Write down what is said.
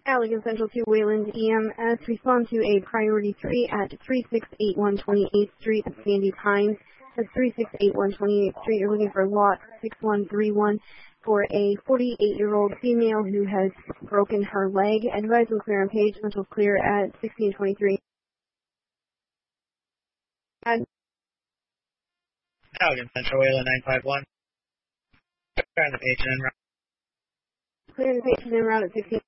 Allegan Central to Wayland EMS. Respond to a priority 3 at 3681 28th Street at Sandy Pines. That's 3681 28th Street. You're looking for lot 6131 for a 48-year-old female who has broken her leg. Advise and clear on page. Central clear at 1623. Allegan Central, Wayland 951. Clear on the page and en route. Clear the page and en route at 16.